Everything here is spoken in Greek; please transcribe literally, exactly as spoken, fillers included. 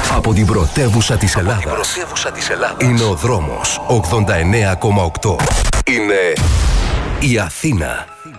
Από την πρωτεύουσα της Ελλάδας. Είναι ο δρόμος ογδόντα εννέα κόμμα οκτώ. Είναι η Αθήνα.